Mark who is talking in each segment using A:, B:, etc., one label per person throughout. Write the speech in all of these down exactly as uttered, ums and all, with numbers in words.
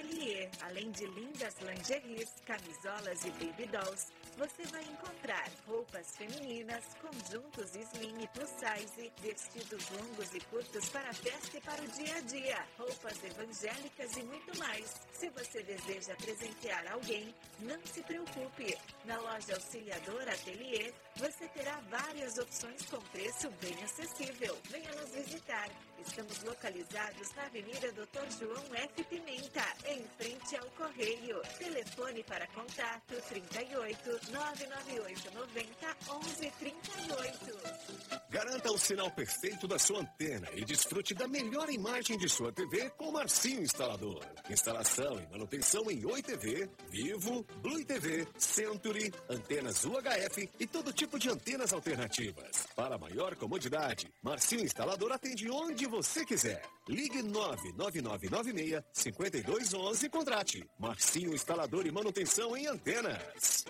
A: Ateliê. Além de lindas lingeries, camisolas e baby dolls, você vai encontrar roupas femininas, conjuntos slim e plus size, vestidos longos e curtos para a festa e para o dia a dia, roupas evangélicas e muito mais. Se você deseja presentear alguém, não se preocupe. Na loja Auxiliador Ateliê, você terá várias opções com preço bem acessível. Venha nos visitar. Estamos localizados na Avenida doutor João F. Pimenta, em frente ao Correio. Telefone para contato trinta e oito, nove nove oito nove zero, onze trinta e oito.
B: Garanta o sinal perfeito da sua antena e desfrute da melhor imagem de sua T V com Marcinho Instalador. Instalação e manutenção em Oi T V, Vivo, Blue T V, Century, antenas U H F e todo tipo de antenas alternativas. Para maior comodidade, Marcinho Instalador atende onde você quiser. Ligue nove nove nove nove seis, cinco dois um um e contrate. Marcinho Instalador e manutenção em antenas.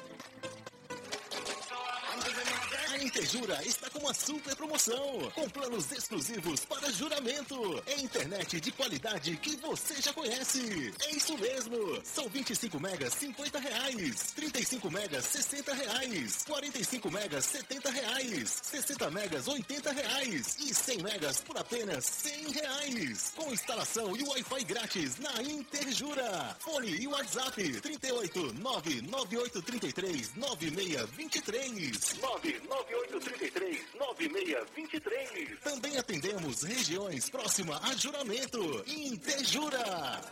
C: A Interjura está com uma super promoção, com planos exclusivos para juramento. É internet de qualidade que você já conhece. É isso mesmo. São vinte e cinco megas, cinquenta reais. trinta e cinco megas, sessenta reais. quarenta e cinco megas, setenta reais. sessenta megas, oitenta reais. E cem megas por apenas cem reais. Com instalação e Wi-Fi grátis na Interjura. Fone e WhatsApp trinta e oito, nove nove oito três três, nove seis dois três. nove nove oito três três, nove seis dois três. Também atendemos regiões próximas a Juramento. Interjura.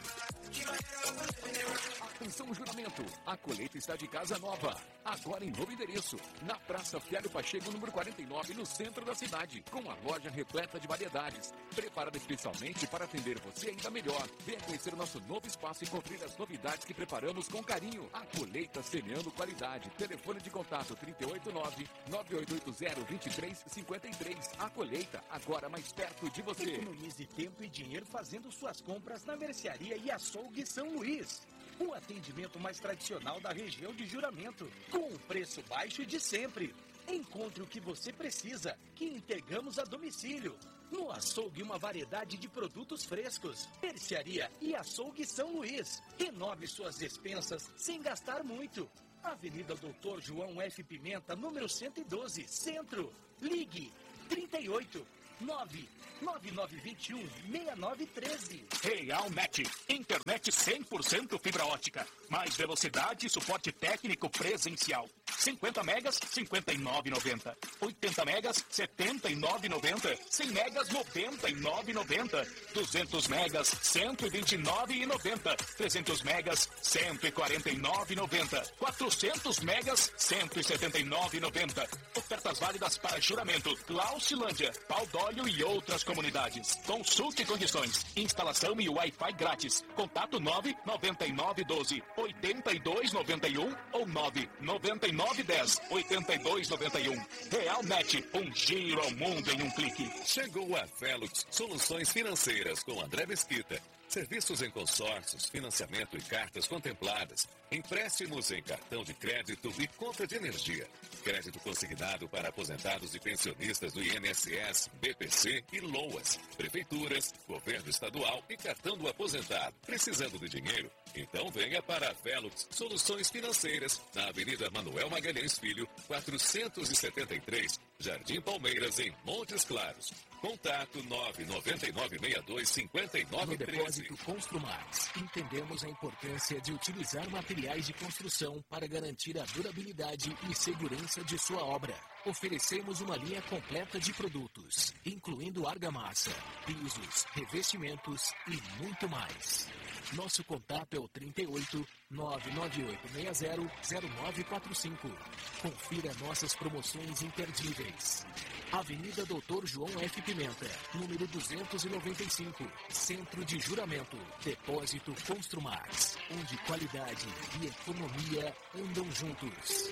D: Atenção, juramento. A colheita está de casa nova. Agora em novo endereço. Na Praça Fialho Pacheco, número quarenta e nove, no centro da cidade. Com a loja repleta de variedades. Preparada especialmente para atender você ainda melhor. Venha conhecer o nosso novo espaço e conferir as novidades que preparamos com carinho. A colheita semeando qualidade. Telefone de contato trinta e oito, nove nove oito oito zero, dois três cinco três. A colheita, agora mais perto de você.
E: Economize tempo e dinheiro fazendo suas compras na Mercearia e Açougue São Luís. O atendimento mais tradicional da região de Juramento, com o preço baixo de sempre. Encontre o que você precisa, que entregamos a domicílio. No Açougue, uma variedade de produtos frescos. Mercearia e Açougue São Luís. Renove suas despensas sem gastar muito. Avenida doutor João F. Pimenta, número cento e doze, Centro. Ligue trinta e oito, nove nove nove dois um, seis nove um três.
F: Real Net, internet cem por cento fibra ótica, mais velocidade e suporte técnico presencial. cinquenta megas, cinquenta e nove reais e noventa centavos. oitenta megas, setenta e nove reais e noventa centavos. cem megas, noventa e nove reais e noventa centavos. duzentos megas, cento e vinte e nove reais e noventa centavos. trezentos megas, cento e quarenta e nove reais e noventa centavos. quatrocentos megas, cento e setenta e nove reais e noventa centavos. Ofertas válidas para Juramento, Laucilândia, Pau d'Óleo e outras comunidades. Consulte condições. Instalação e Wi-Fi grátis. Contato nove nove nove um dois, oito dois nove um ou nove nove nove um zero, oito dois nove um. Real Net, um giro ao mundo em um clique.
B: Chegou a Velux Soluções Financeiras com André Mesquita. Serviços em consórcios, financiamento e cartas contempladas, empréstimos em cartão de crédito e compra de energia, crédito consignado para aposentados e pensionistas do I N S S, B P C e LOAS, prefeituras, governo estadual e cartão do aposentado. Precisando de dinheiro? Então venha para a Velux Soluções Financeiras, na Avenida Manuel Magalhães Filho, quatrocentos e setenta e três, Jardim Palmeiras, em Montes Claros. Contato nove nove nove seis dois cinco nove
G: No Depósito Construmax, entendemos a importância de utilizar materiais de construção para garantir a durabilidade e segurança de sua obra. Oferecemos uma linha completa de produtos, incluindo argamassa, pisos, revestimentos e muito mais. Nosso contato é o trinta e oito, nove nove oito seis zero, zero nove quatro cinco. Confira nossas promoções imperdíveis. Avenida doutor João F. Pimenta, número duzentos e noventa e cinco, Centro de Juramento. Depósito Construmax, onde qualidade e economia andam juntos.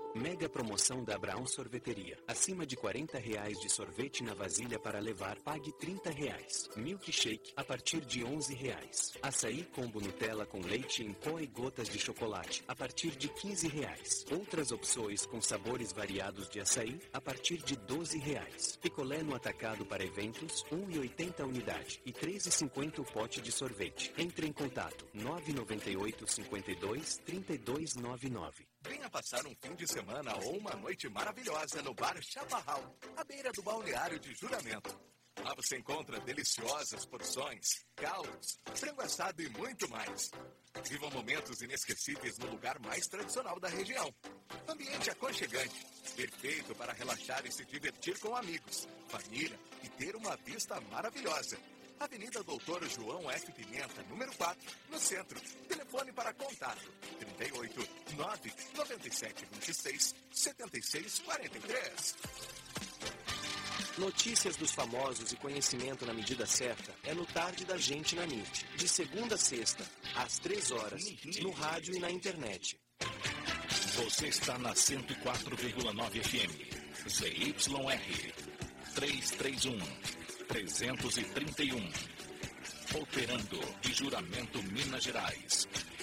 H: Mega promoção da Abraão Sorveteria. Acima de quarenta reais de sorvete na vasilha para levar, pague trinta reais. Milkshake a partir de onze reais. Açaí combo Nutella com leite em pó e gotas de chocolate a partir de quinze reais. Outras opções com sabores variados de açaí a partir de doze reais. Picolé no atacado para eventos, um real e oitenta centavos unidade e três reais e cinquenta centavos o pote de sorvete. Entre em contato nove nove oito, cinco dois, três dois nove nove.
B: Venha passar um fim de semana ou uma noite maravilhosa no Bar Chaparral, à beira do balneário de Juramento. Lá você encontra deliciosas porções, caldos, frango assado e muito mais. Viva momentos inesquecíveis no lugar mais tradicional da região. Ambiente aconchegante, perfeito para relaxar e se divertir com amigos, família e ter uma vista maravilhosa. Avenida Doutor João F. Pimenta, número quatro, no centro. Telefone para contato trinta e oito, nove, noventa e sete, vinte e seis, setenta e seis, quarenta e três.
H: Notícias dos famosos e conhecimento na medida certa é no Tarde da Gente na N I T. De segunda a sexta, às três horas, no rádio e na internet.
F: Você está na cento e quatro vírgula nove F M. Z Y R trezentos e trinta e um. trezentos e trinta e um. Operando de Juramento, Minas Gerais.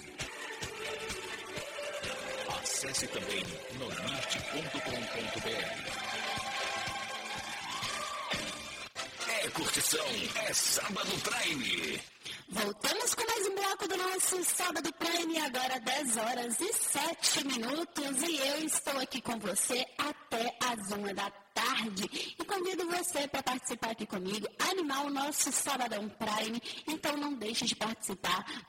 F: Acesse também no nit ponto com ponto b r. É curtição, é Sábado Prime.
I: Voltamos com mais um bloco do nosso Sábado Prime, agora dez horas e sete minutos, e eu estou aqui com você até as uma da tarde. E convido você para participar aqui comigo, animar o nosso Sabadão Prime. Então não deixe de participar.